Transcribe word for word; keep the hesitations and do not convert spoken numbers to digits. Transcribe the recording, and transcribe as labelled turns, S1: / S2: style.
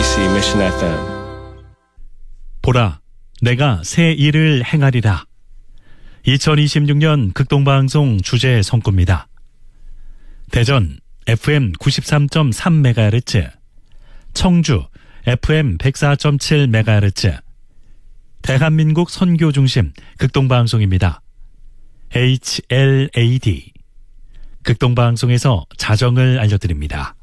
S1: 에이비씨 Mission 에프엠.
S2: 보라, 내가 새 일을 행하리라. 이천이십육 년 극동방송 주제 성구입니다. 대전 에프엠 구십삼 점 삼 메가헤르츠, 청주 에프엠 백사 점 칠 메가헤르츠, 대한민국 선교 중심 극동방송입니다. 에이치엘에이디. 극동방송에서 자정을 알려드립니다.